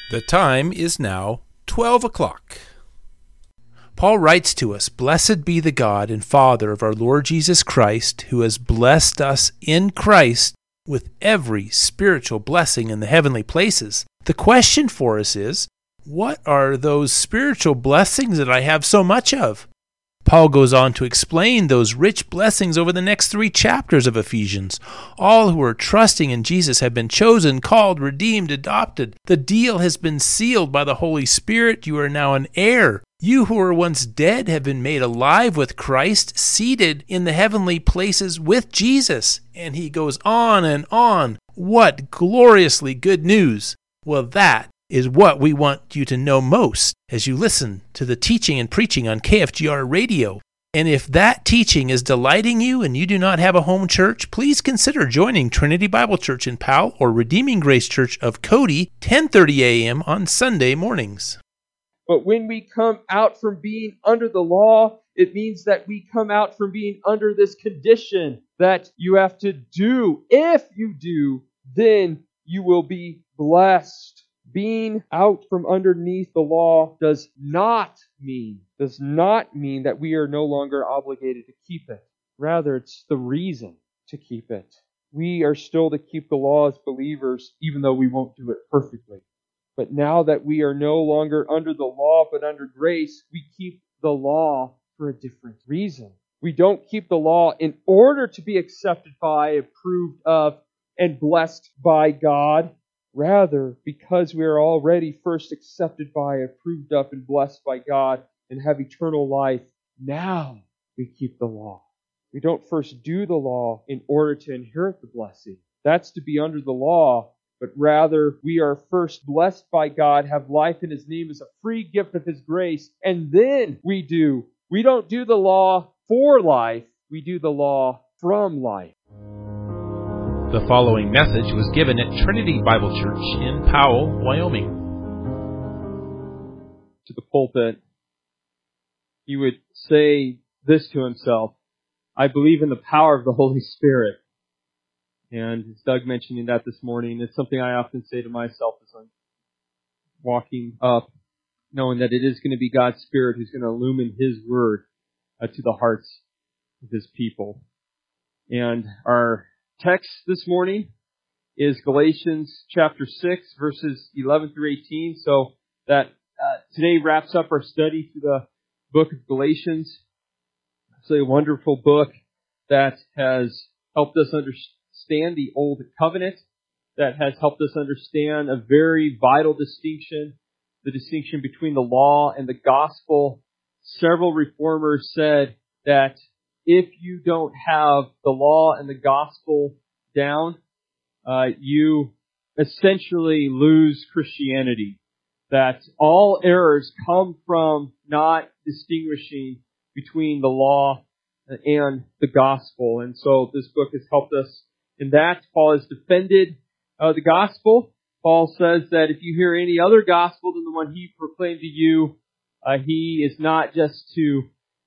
The time is now 12 o'clock. Paul writes to us, "Blessed be the God and Father of our Lord Jesus Christ, who has blessed us in Christ with every spiritual blessing in the heavenly places." The question for us is, what are those spiritual blessings that I have so much of? Paul goes on to explain those rich blessings over the next 3 chapters of Ephesians. All who are trusting in Jesus have been chosen, called, redeemed, adopted. The deal has been sealed by the Holy Spirit. You are now an heir. You who were once dead have been made alive with Christ, seated in the heavenly places with Jesus. And he goes on and on. What gloriously good news! Well, that is what we want you to know most as you listen to the teaching and preaching on KFGR Radio. And if that teaching is delighting you and you do not have a home church, please consider joining Trinity Bible Church in Powell or Redeeming Grace Church of Cody, 10:30 a.m. on Sunday mornings. But when we come out from being under the law, it means that we come out from being under this condition that you have to do. If you do, then you will be blessed. Being out from underneath the law does not mean that we are no longer obligated to keep it. Rather, it's the reason to keep it. We are still to keep the law as believers, even though we won't do it perfectly. But now that we are no longer under the law, but under grace, we keep the law for a different reason. We don't keep the law in order to be accepted by, approved of, and blessed by God. Rather, because we are already first accepted by, approved of, and blessed by God and have eternal life, now we keep the law. We don't first do the law in order to inherit the blessing. That's to be under the law, but rather we are first blessed by God, have life in His name as a free gift of His grace, and then we do. We don't do the law for life, we do the law from life. The following message was given at Trinity Bible Church in Powell, Wyoming. To the pulpit, he would say this to himself: I believe in the power of the Holy Spirit. And as Doug mentioned that this morning, it's something I often say to myself as I'm walking up, knowing that it is going to be God's Spirit who's going to illumine His Word to the hearts of His people. And our text this morning is Galatians chapter 6, verses 11 through 18. So that today wraps up our study through the book of Galatians. It's a wonderful book that has helped us understand the Old Covenant, that has helped us understand a very vital distinction, the distinction between the law and the gospel. Several reformers said that if you don't have the law and the gospel down, you essentially lose Christianity. That all errors come from not distinguishing between the law and the gospel. And so this book has helped us in that. Paul has defended the gospel. Paul says that if you hear any other gospel than the one he proclaimed to you, he is not just to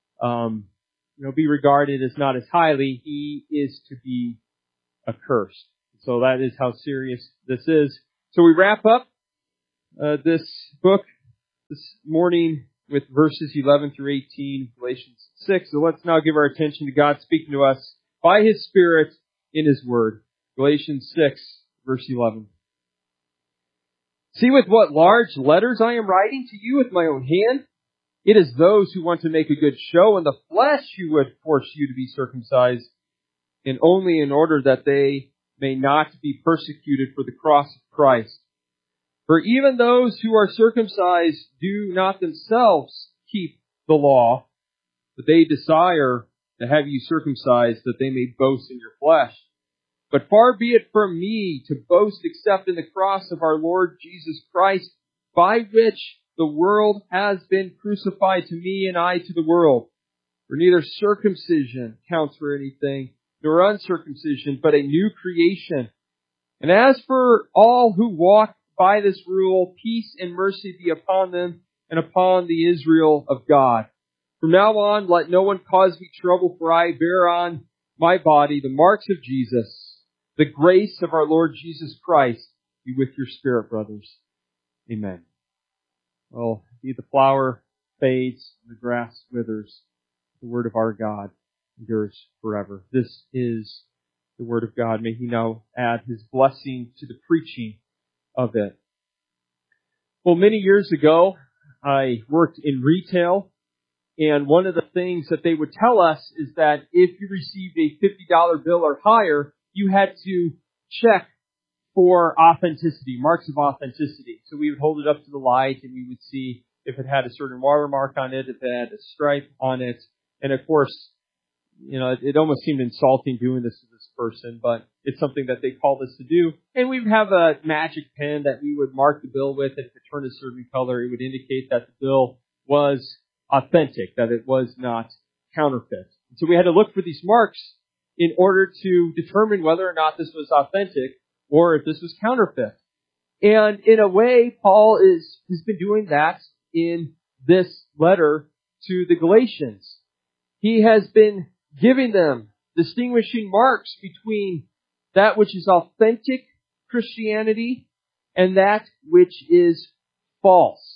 be regarded as not as highly, he is to be accursed. So that is how serious this is. So we wrap up this book this morning with verses 11 through 18, Galatians 6. So let's now give our attention to God speaking to us by His Spirit in His Word. Galatians 6, verse 11. See with what large letters I am writing to you with my own hand. It is those who want to make a good show in the flesh who would force you to be circumcised, and only in order that they may not be persecuted for the cross of Christ. For even those who are circumcised do not themselves keep the law, but they desire to have you circumcised that they may boast in your flesh. But far be it from me to boast except in the cross of our Lord Jesus Christ, by which the world has been crucified to me and I to the world. For neither circumcision counts for anything, nor uncircumcision, but a new creation. And as for all who walk by this rule, peace and mercy be upon them and upon the Israel of God. From now on, let no one cause me trouble, for I bear on my body the marks of Jesus. The grace of our Lord Jesus Christ be with your spirit, brothers. Amen. Well, the flower fades, the grass withers. The word of our God endures forever. This is the word of God. May He now add His blessing to the preaching of it. Well, many years ago, I worked in retail, and one of the things that they would tell us is that if you received a $50 bill or higher, you had to check for authenticity, marks of authenticity. So we would hold it up to the light and we would see if it had a certain watermark on it, if it had a stripe on it. And of course, it almost seemed insulting doing this to this person, but it's something that they called us to do. And we would have a magic pen that we would mark the bill with, and if it turned a certain color, it would indicate that the bill was authentic, that it was not counterfeit. So we had to look for these marks in order to determine whether or not this was authentic or if this was counterfeit. And in a way, Paul has been doing that in this letter to the Galatians. He has been giving them distinguishing marks between that which is authentic Christianity and that which is false.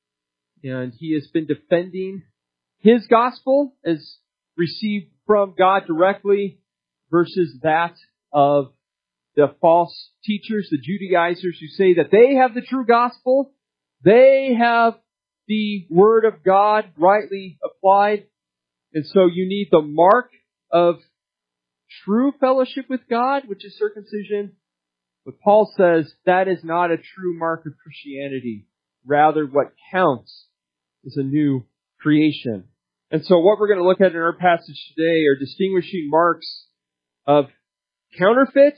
And he has been defending his gospel as received from God directly versus that of the false teachers, the Judaizers, who say that they have the true gospel, they have the word of God rightly applied, and so you need the mark of true fellowship with God, which is circumcision. But Paul says that is not a true mark of Christianity. Rather, what counts is a new creation. And so what we're going to look at in our passage today are distinguishing marks of counterfeit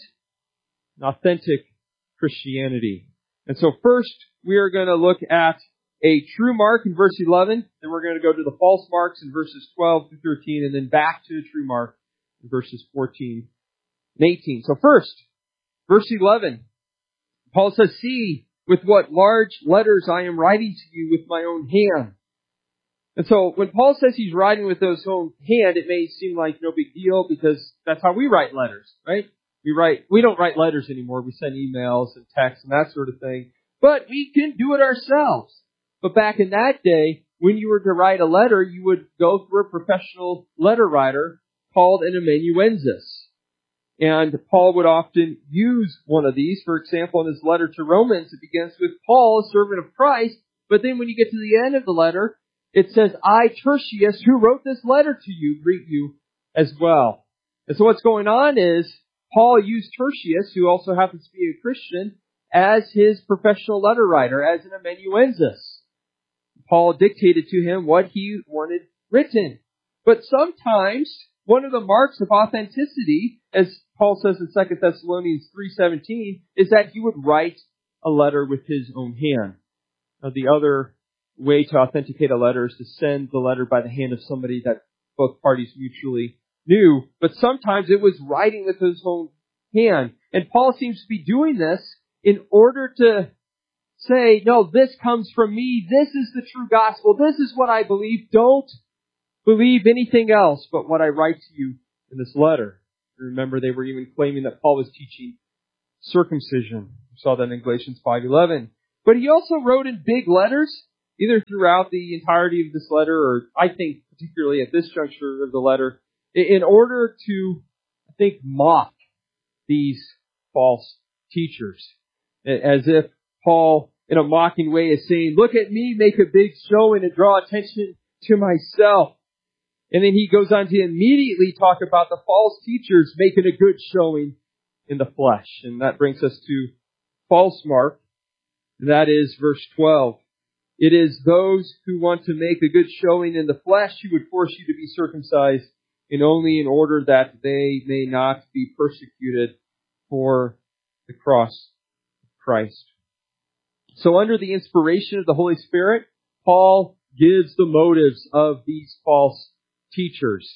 and authentic Christianity. And so first, we are going to look at a true mark in verse 11, then we're going to go to the false marks in verses 12 through 13, and then back to the true mark in verses 14 and 18. So first, verse 11, Paul says, "See with what large letters I am writing to you with my own hand." And so when Paul says he's writing with his own hand, it may seem like no big deal because that's how we write letters, right? We don't write letters anymore. We send emails and texts and that sort of thing. But we can do it ourselves. But back in that day, when you were to write a letter, you would go through a professional letter writer called an amanuensis. And Paul would often use one of these. For example, in his letter to Romans, it begins with Paul, a servant of Christ. But then when you get to the end of the letter, it says, "I, Tertius, who wrote this letter to you, greet you as well." And so what's going on is Paul used Tertius, who also happens to be a Christian, as his professional letter writer, as an amanuensis. Paul dictated to him what he wanted written. But sometimes one of the marks of authenticity, as Paul says in 2 Thessalonians 3:17, is that he would write a letter with his own hand. Now, the other way to authenticate a letter is to send the letter by the hand of somebody that both parties mutually knew. But sometimes it was writing with his own hand. And Paul seems to be doing this in order to say, no, this comes from me. This is the true gospel. This is what I believe. Don't believe anything else but what I write to you in this letter. Remember, they were even claiming that Paul was teaching circumcision. We saw that in Galatians 5:11. But he also wrote in big letters, either throughout the entirety of this letter, or I think particularly at this juncture of the letter, in order to, I think, mock these false teachers. As if Paul, in a mocking way, is saying, look at me, make a big showing and draw attention to myself. And then he goes on to immediately talk about the false teachers making a good showing in the flesh. And that brings us to false mark. That is verse 12. It is those who want to make a good showing in the flesh who would force you to be circumcised, and only in order that they may not be persecuted for the cross of Christ. So under the inspiration of the Holy Spirit, Paul gives the motives of these false teachers.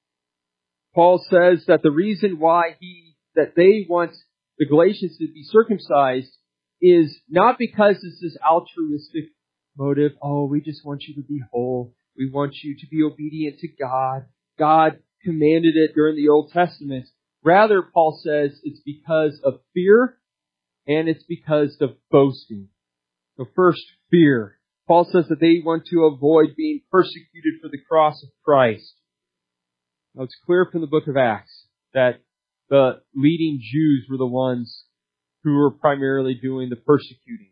Paul says that the reason why that they want the Galatians to be circumcised is not because this is altruistic motive. Oh, we just want you to be whole. We want you to be obedient to God. God commanded it during the Old Testament. Rather, Paul says it's because of fear and it's because of boasting. So first, fear. Paul says that they want to avoid being persecuted for the cross of Christ. Now it's clear from the book of Acts that the leading Jews were the ones who were primarily doing the persecuting.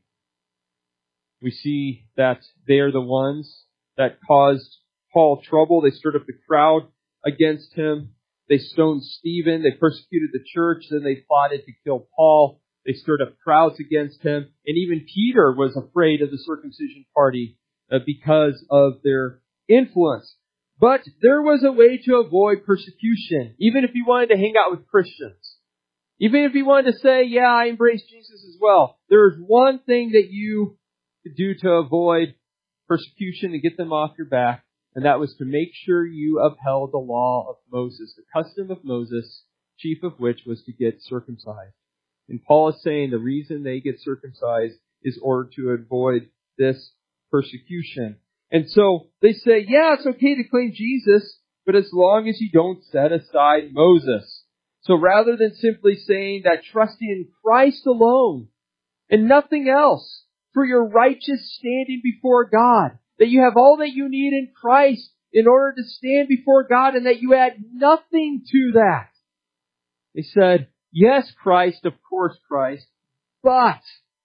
We see that they are the ones that caused Paul trouble. They stirred up the crowd against him. They stoned Stephen. They persecuted the church. Then they plotted to kill Paul. They stirred up crowds against him. And even Peter was afraid of the circumcision party because of their influence. But there was a way to avoid persecution, even if you wanted to hang out with Christians. Even if you wanted to say, yeah, I embrace Jesus as well. There is one thing that you could do to avoid persecution and get them off your back, and that was to make sure you upheld the law of Moses, the custom of Moses, chief of which was to get circumcised. And Paul is saying the reason they get circumcised is in order to avoid this persecution. And so they say, yeah, it's okay to claim Jesus, but as long as you don't set aside Moses. So rather than simply saying that trusting in Christ alone and nothing else for your righteous standing before God, that you have all that you need in Christ in order to stand before God and that you add nothing to that. They said, yes, Christ, of course, Christ, but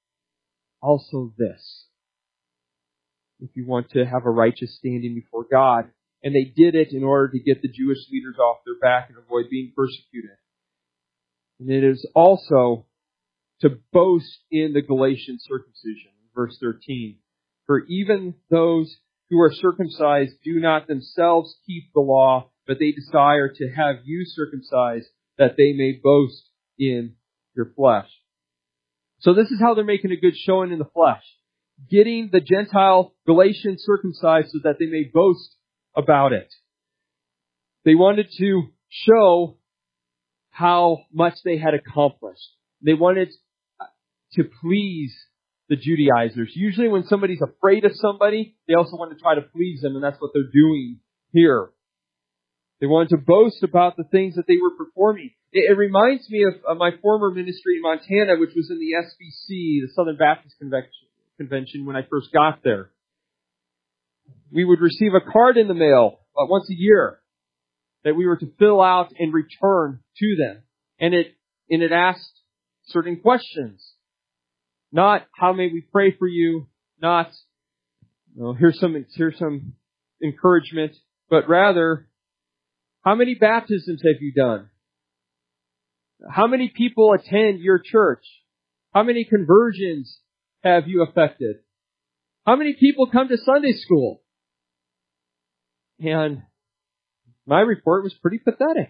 also this. If you want to have a righteous standing before God. And they did it in order to get the Jewish leaders off their back and avoid being persecuted. And it is also to boast in the Galatian circumcision. Verse 13. For even those who are circumcised do not themselves keep the law, but they desire to have you circumcised, that they may boast in your flesh. So this is how they're making a good showing in the flesh. Getting the Gentile Galatians circumcised so that they may boast about it. They wanted to show how much they had accomplished. They wanted to please the Judaizers. Usually when somebody's afraid of somebody, they also want to try to please them, and that's what they're doing here. They wanted to boast about the things that they were performing. It reminds me of my former ministry in Montana, which was in the SBC, the Southern Baptist Convention, when I first got there. We would receive a card in the mail once a year that we were to fill out and return to them. And it asked certain questions. Not, how may we pray for you? Not, here's some encouragement. But rather, how many baptisms have you done? How many people attend your church? How many conversions have you affected? How many people come to Sunday school? And my report was pretty pathetic.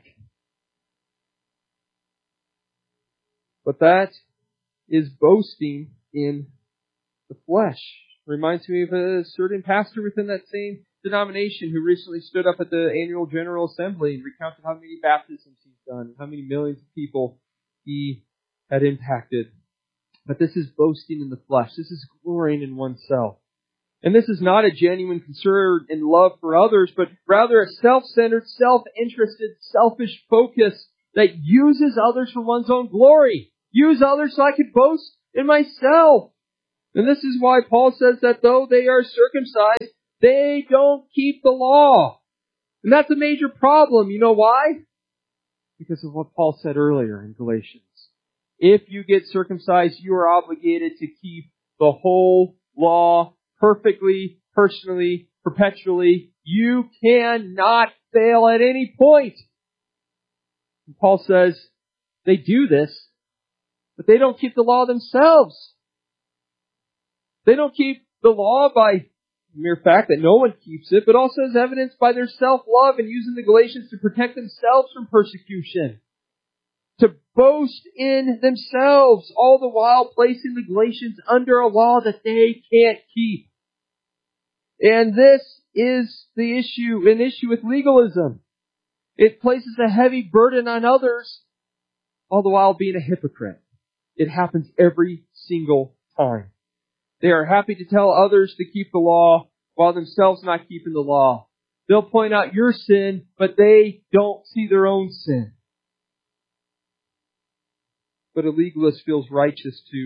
But that is boasting in the flesh. Reminds me of a certain pastor within that same denomination who recently stood up at the annual General Assembly and recounted how many baptisms he's done, how many millions of people he had impacted. But this is boasting in the flesh. This is glorying in oneself. And this is not a genuine concern and love for others, but rather a self-centered, self-interested, selfish focus that uses others for one's own glory. Use others so I could boast in myself. And this is why Paul says that though they are circumcised, they don't keep the law. And that's a major problem. You know why? Because of what Paul said earlier in Galatians. If you get circumcised, you are obligated to keep the whole law perfectly, personally, perpetually. You cannot fail at any point. And Paul says they do this, but they don't keep the law themselves. They don't keep the law by mere fact that no one keeps it, but also as evidenced by their self-love and using the Galatians to protect themselves from persecution. To boast in themselves, all the while placing the Galatians under a law that they can't keep. And this is the issue, an issue with legalism. It places a heavy burden on others, all the while being a hypocrite. It happens every single time. They are happy to tell others to keep the law while themselves not keeping the law. They'll point out your sin, but they don't see their own sin. But a legalist feels righteous to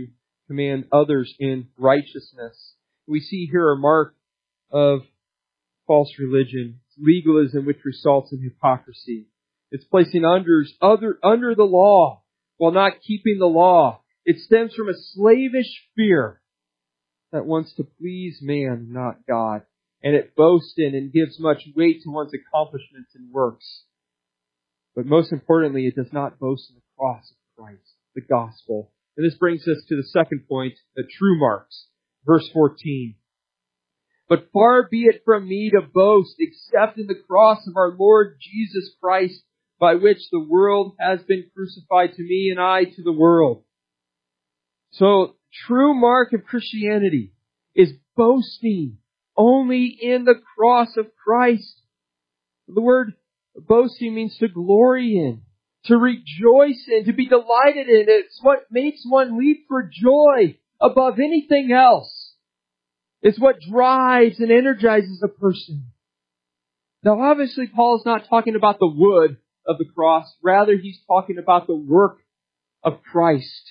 command others in righteousness. We see here a mark of false religion, legalism, which results in hypocrisy. It's placing under the law while not keeping the law. It stems from a slavish fear that wants to please man, not God. And it boasts in and gives much weight to one's accomplishments and works. But most importantly, it does not boast in the cross of Christ, the gospel. And this brings us to the second point, the true marks. Verse 14. But far be it from me to boast except in the cross of our Lord Jesus Christ, by which the world has been crucified to me and I to the world. So, true mark of Christianity is boasting only in the cross of Christ. The word boasting means to glory in, to rejoice in, to be delighted in. It's what makes one leap for joy above anything else. It's what drives and energizes a person. Now obviously Paul's not talking about the wood of the cross. Rather, he's talking about the work of Christ.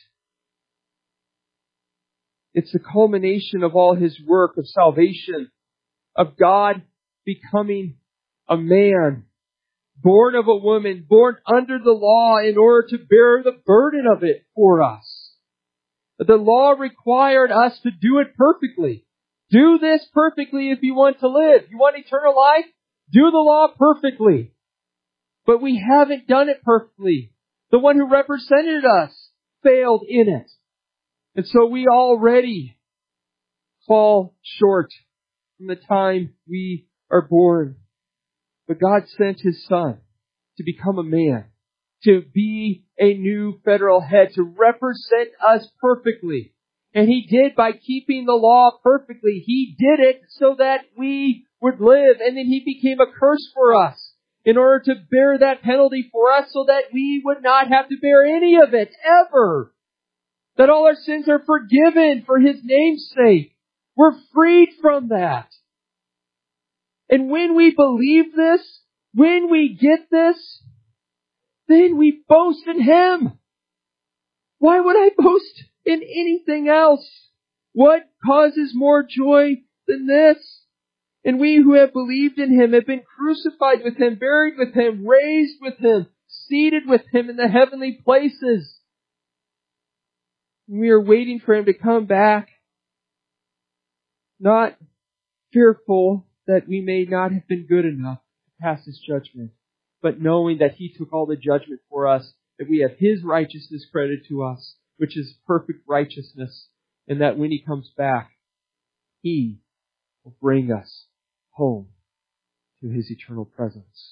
It's the culmination of all His work of salvation, of God becoming a man, born of a woman, born under the law in order to bear the burden of it for us. The law required us to do it perfectly. Do this perfectly if you want to live. You want eternal life? Do the law perfectly. But we haven't done it perfectly. The one who represented us failed in it. And so we already fall short from the time we are born. But God sent His Son to become a man, to be a new federal head, to represent us perfectly. And He did by keeping the law perfectly. He did it so that we would live. And then He became a curse for us in order to bear that penalty for us so that we would not have to bear any of it ever. That all our sins are forgiven for His name's sake. We're freed from that. And when we believe this, when we get this, then we boast in Him. Why would I boast in anything else? What causes more joy than this? And we who have believed in Him have been crucified with Him, buried with Him, raised with Him, seated with Him in the heavenly places. We are waiting for Him to come back, not fearful that we may not have been good enough to pass His judgment, but knowing that He took all the judgment for us, that we have His righteousness credited to us, which is perfect righteousness, and that when He comes back, He will bring us home to His eternal presence.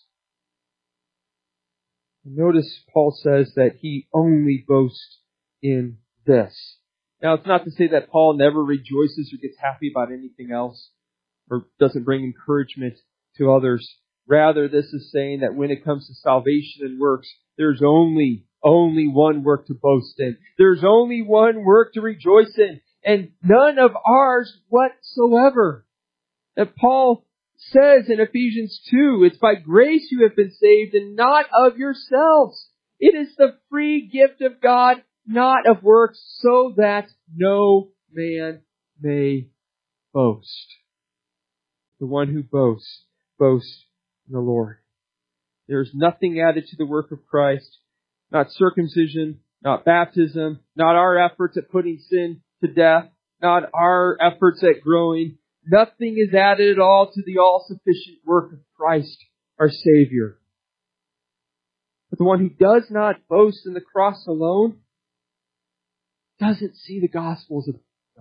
Notice Paul says that he only boasts in this. Now, it's not to say that Paul never rejoices or gets happy about anything else, or doesn't bring encouragement to others. Rather, this is saying that when it comes to salvation and works, there's only one work to boast in. There's only one work to rejoice in, and none of ours whatsoever. That Paul says in Ephesians 2, it's by grace you have been saved and not of yourselves. It is the free gift of God, not of works, so that no man may boast. The one who boasts in the Lord. There is nothing added to the work of Christ, not circumcision, not baptism, not our efforts at putting sin to death, not our efforts at growing. Nothing is added at all to the all-sufficient work of Christ, our Savior. But the one who does not boast in the cross alone doesn't see the gospel as a...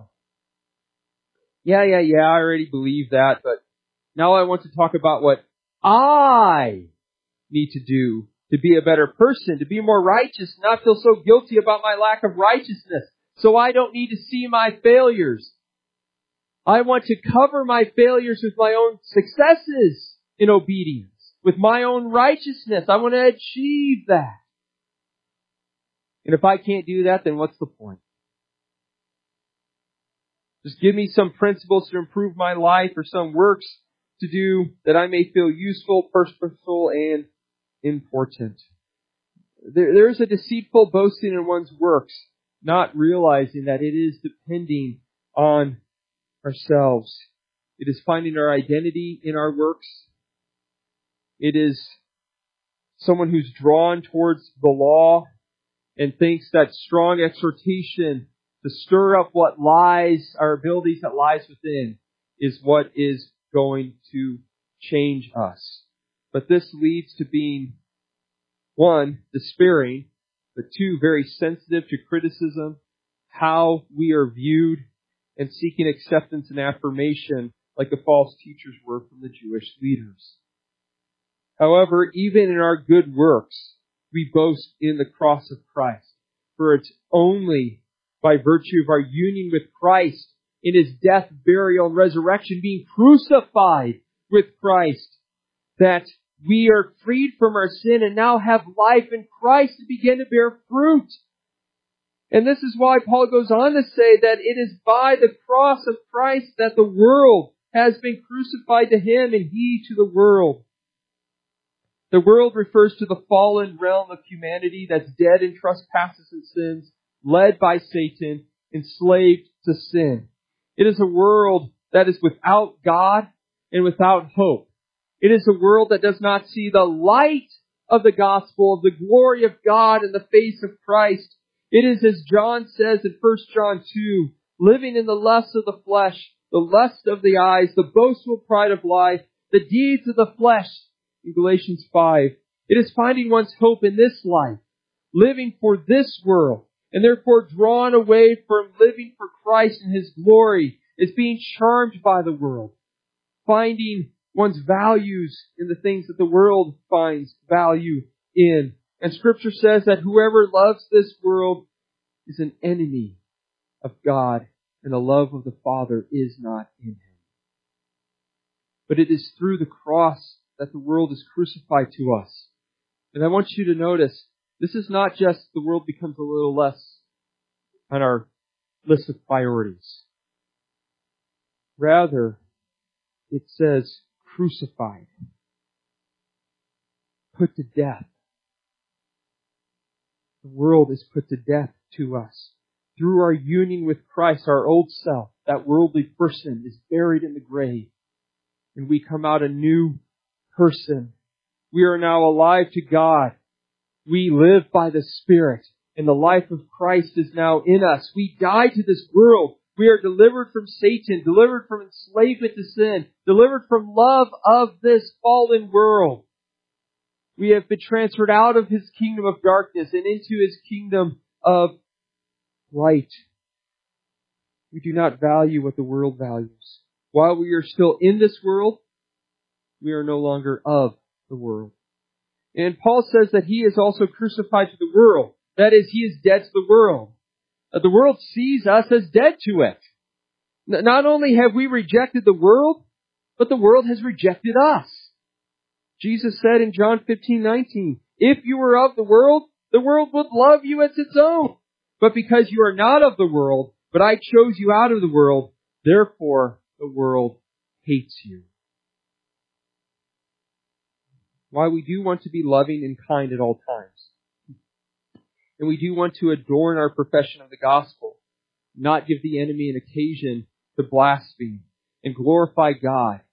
Yeah, I already believe that, but now I want to talk about what I need to do to be a better person, to be more righteous, not feel so guilty about my lack of righteousness, so I don't need to see my failures. I want to cover my failures with my own successes in obedience, with my own righteousness. I want to achieve that. And if I can't do that, then what's the point? Just give me some principles to improve my life or some works to do that I may feel useful, purposeful, and important. There is a deceitful boasting in one's works, not realizing that it is depending on ourselves. It is finding our identity in our works. It is someone who's drawn towards the law and thinks that strong exhortation to stir up what lies, our abilities that lies within, is what is going to change us. But this leads to being, one, despairing, but two, very sensitive to criticism, how we are viewed, and seeking acceptance and affirmation like the false teachers were from the Jewish leaders. However, even in our good works, we boast in the cross of Christ, for it's only by virtue of our union with Christ in His death, burial, and resurrection, being crucified with Christ, that we are freed from our sin and now have life in Christ to begin to bear fruit. And this is why Paul goes on to say that it is by the cross of Christ that the world has been crucified to Him and He to the world. The world refers to the fallen realm of humanity that's dead in trespasses and sins, led by Satan, enslaved to sin. It is a world that is without God and without hope. It is a world that does not see the light of the gospel, of the glory of God in the face of Christ. It is, as John says in 1 John 2, living in the lust of the flesh, the lust of the eyes, the boastful pride of life, the deeds of the flesh, in Galatians 5. It is finding one's hope in this life, living for this world, and therefore drawn away from living for Christ and His glory, is being charmed by the world, finding one's values in the things that the world finds value in. And Scripture says that whoever loves this world is an enemy of God, and the love of the Father is not in him. But it is through the cross that the world is crucified to us. And I want you to notice, this is not just the world becomes a little less on our list of priorities. Rather, it says crucified, put to death. The world is put to death to us. Through our union with Christ, our old self, that worldly person, is buried in the grave. And we come out a new person. We are now alive to God. We live by the Spirit. And the life of Christ is now in us. We die to this world. We are delivered from Satan, delivered from enslavement to sin, delivered from love of this fallen world. We have been transferred out of His kingdom of darkness and into His kingdom of light. We do not value what the world values. While we are still in this world, we are no longer of the world. And Paul says that he is also crucified to the world. That is, he is dead to the world. The world sees us as dead to it. Not only have we rejected the world, but the world has rejected us. Jesus said in John 15:19, if you were of the world would love you as its own. But because you are not of the world, but I chose you out of the world, therefore the world hates you. Why we do want to be loving and kind at all times. And we do want to adorn our profession of the gospel, not give the enemy an occasion to blaspheme, and glorify God